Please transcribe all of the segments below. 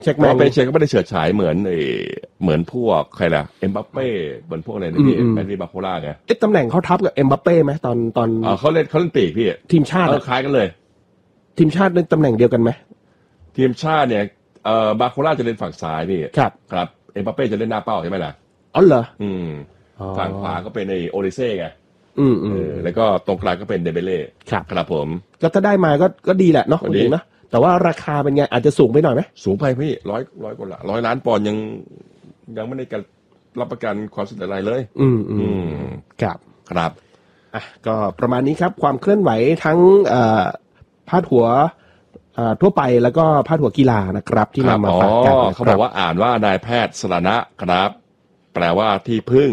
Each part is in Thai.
เช็คแมนเปเช่ก็ไม่ได้เฉิดฉายเหมือนพวกใครล่ะเอ็มบัปเป้เหมือนพวกอะไรนี่แมนรีบาโคล่าไงตำแหน่งเขาทับกับเอ็มบัปเป้ไหมตอนเขาเล่นปีกพี่ทีมชาติคล้ายกันเลยทีมชาติเล่นตำแหน่งเดียวกันไหมทีมชาติเนี่ยบาโคล่าจะเล่นฝั่งซ้ายพี่ครับเอ็มบัปเป้จะเล่นหน้าเป้าใช่ไหมล่ะอ๋อเหรอฝั่งขวาก็เป็นในโอริเซ่ไงแล้วก็ตรงกลางก็เป็นเดเบเล่ครับผมก็ถ้าได้มาก็ดีแหละเนาะจริงนะแต่ว่าราคาเป็นไงอาจจะสูงไปหน่อยไหมสูงไปพี่ร้อยกว่าละ100 ล้านปอนด์ยังไม่ได้การรับประกันความสำเร็จอะไรเลยครับอ่ะก็ประมาณนี้ครับความเคลื่อนไหวทั้งพาดหัวทั่วไปแล้วก็พาดหัวกีฬานะครับที่นำมาฝากกันเขาบอกว่าอ่านว่านายแพทย์สรณะครับแปลว่าที่พึ่ง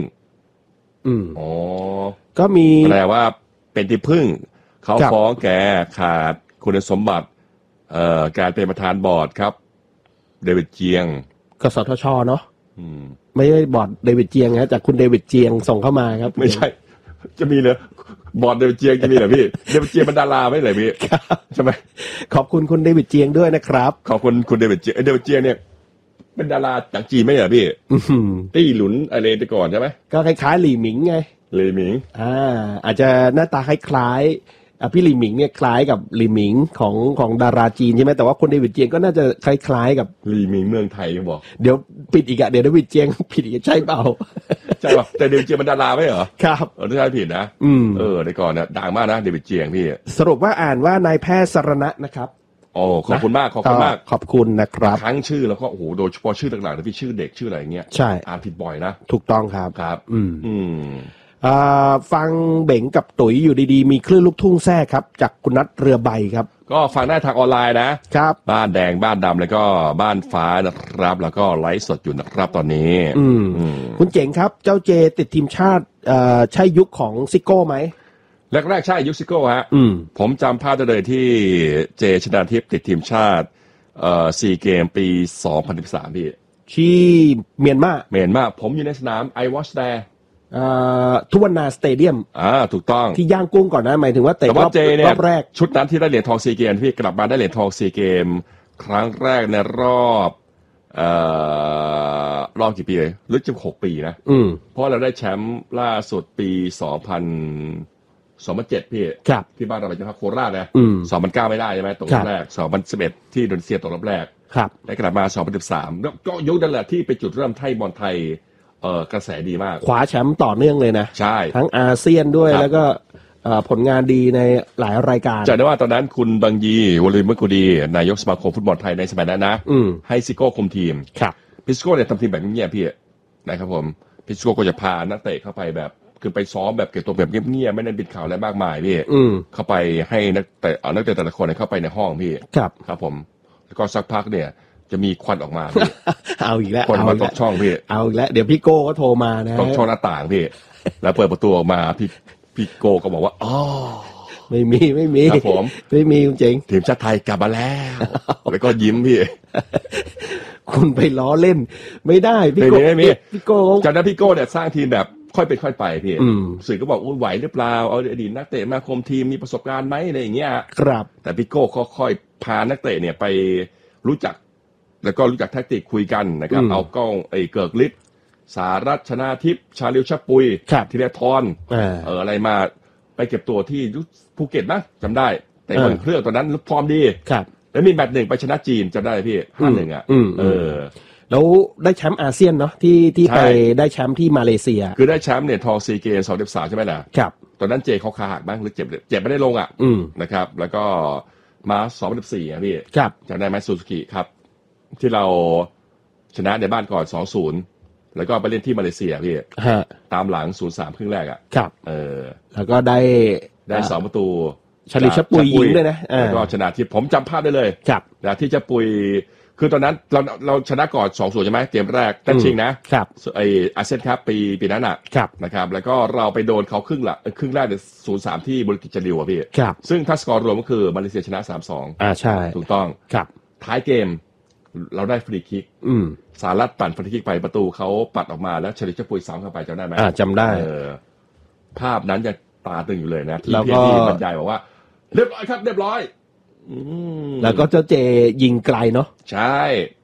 ก็มีแปลว่าเป็นที่พึ่งเขาฟ้องแกขาดคุณสมบัติการเป็นประธานบอร์ดครับเดวิดเจียงกสทชเนาะไม่ใช่บอร์ดเดวิดเจียงนะจากคุณเดวิดเจียงส่งเข้ามาครับไม่ใช่จะมีเหรอบอร์ดเดวิดเจียงจะมีเหรอพี่เดวิดเจียงเป็นดาราไม่เหรอพี่ใช่ไหมขอบคุณคุณเดวิดเจียงด้วยนะครับขอบคุณคุณเดวิดเจียงเดวิดเจียงเนี่ยเป็นดาราจากจีนไม่เหรอพี่ตี้หลุนอะไรไปก่อนใช่ไหมก็คล้ายๆหลี่หมิงไงหลี่หมิงอาจจะหน้าตาคล้ายๆพี่หลี่หมิงเนี่ยคล้ายกับหลี่หมิงของดาราจีนใช่ไหมแต่ว่าคนเดวิดเจียงก็น่าจะคล้ายๆกับหลี่หมิงเมืองไทยเขาบอกเดี๋ยวปิดอีกเดี๋ยวเดวิดเจียงผิดอีกใช่เปล่าใช่ป่ะแต่เดวิดเจียงเป็นดาราไม่เหรอครับถ้าใช่ผิดนะในก่อนนะดังมากนะเดวิดเจียงพี่สรุปว่าอ่านว่านายแพทย์สรณะนะครับขอบคุณมากขอบคุณนะครับทั้งชื่อแล้วก็โอ้โหโดยเฉพาะชื่อต่างๆที่พี่ชื่อเด็กชื่ออะไรเงี้ยใช่อ่านผิดบ่อยนะถูกต้องครับ ฟังเบ่งกับตุ๋ยอยู่ดีๆมีคลื่นลูกทุ่งแทรกครับจากคุณนัทเรือใบครับก็ฟังได้ทางออนไลน์นะครับบ้านแดงบ้านดำแล้วก็บ้านฟ้านะครับแล้วก็ไลฟ์สดอยู่นะครับตอนนี้คุณเจ๋งครับเจ้าเจติดทีมชาติใช่ยุคของซิโก้ไหมแรกๆใช่ยุคซิโก้ฮะผมจำภาพได้เลยที่เจชนาทิพย์ติดทีมชาติซีเกมปี2013พี่ที่เมียนมาผมอยู่ในสนาม I watch there ทุวนาสเตเดียมถูกต้องที่ย่างกุ้งก่อนนะหมายถึงว่าเตะรอบแรกชุดนั้นที่ได้เหรียญทองซีเกมพี่กลับมาได้เหรียญทองซีเกมครั้งแรกในรอบกี่ปีเลยหรือจะ6 ปีนะเพราะเราได้แชมป์ล่าสุดปี2007พี่ที่บ้านเราเป็นโคราชนะ2009ไม่ได้ใช่ไหมตกรอบแรก2011ที่อินโดนีเซียตกรอบแรกได้กลับมา2013แล้วก็ยุคนั่นแหละที่ไปจุดเริ่มไทยบอลไทยกระแสดีมากคว้าแชมป์ต่อเนื่องเลยนะใช่ทั้งอาเซียนด้วยแล้วก็ผลงานดีในหลายรายการจำได้ว่าตอนนั้นคุณบังยีวลีมกุดีนายกสมาคมฟุตบอลไทยในสมัยนั้นนะให้ซิโก้คุมทีมพิซิโก้เนี่ยทำทีมแบบเงียบพี่นะครับผมพิซิโก้ก็จะพานักเตะเข้าไปแบบคือไปซ้อมแบบเก็บตัวแบบเงียบๆไม่ได้ปิดข่าวอะไรมากมายพี่เข้าไปให้นักเตะแต่ละคนเข้าไปในห้องพี่ครับผมแล้วก็สักพักเนี่ยจะมีควันออกมาพี่เอาอีกแล้วคนมาตกช่องพี่เอาอีกแล้วเดี๋ยวพี่โก้ก็โทรมานะตกช่องหน้าต่างพี่แล้วเปิดประตูออกมาพี่โก้ก็บอกว่าอ๋อไม่มีครับผมไม่มีจริงทีมชาติไทยกลับมาแล้วแล้วก็ยิ้มพี่คุณไปล้อเล่นไม่ได้พี่โก้จากนั้นพี่โก้เนี่ยสร้างทีมแบบค่อยเป็นค่อยไปพี่สื่อก็บอกไหวหรือเปล่าเอาอดีตนักเตะมาคุมทีมมีประสบการณ์ไหมอะไรอย่างเงี้ยครับแต่พี่โก้ค่อยๆพานักเตะเนี่ยไปรู้จักแล้วก็รู้จักแท็กติกคุยกันนะครับเอากล้องเกิร์กฤทธิ์สารัชนาทิพย์ชาลิวชะปุยธีรทรอะไรมาไปเก็บตัวที่ภูเก็ตมั้งจำได้แต่บนเครื่องตอนนั้นฟอร์มดีแล้วมีแมตช์หนึ่งไปชนะจีนจำได้พี่5-1 แล้วได้แชมป์อาเซียนเนาะที่ไปได้แชมป์ที่มาเลเซียคือได้แชมป์เนี่ยทองซีเกม2013ใช่ไหมล่ะครับตอนนั้นเจเขาขาหักบ้างหรือเจ็บไม่ได้ลงนะครับแล้วก็มา2014พี่จำได้ไหมซูซูกิครับที่เราชนะในบ้านก่อน 2-0 แล้วก็ไปเล่นที่มาเลเซียพี่ตามหลัง 0-3 ครึ่งแรกครับแล้วก็ได้ 2 ประตูชลิชปุยยิงด้วยนะแล้วก็ชนะที่ผมจำภาพได้เลยนะที่จะปุยคือตอนนั้นเราชนะก่อน 2-0 ใช่ไหมเกมแรกแต่ชิงนะครับไออาเซียนคัพปีนั้นนะครับแล้วก็เราไปโดนเขาครึ่งแรกเนี่ย 0-3 ที่บุริกิจจาริวพี่ซึ่งถ้าสกอร์รวมก็คือมาเลเซียชนะ 3-2 ใช่ถูกต้องท้ายเกมเราได้ฟรีคิกสารัตปั่นฟรีคิกไปประตูเขาปัดออกมาแล้วชลิชปุยซ้ำเข้าไปจำได้ไหมจำได้ภาพนั้นจะตาตึงอยู่เลยนะที่บรรยายบอกว่าเรียบร้อยครับเรียบร้อยแล้วก็เจ้าเจยิงไกลเนาะใช่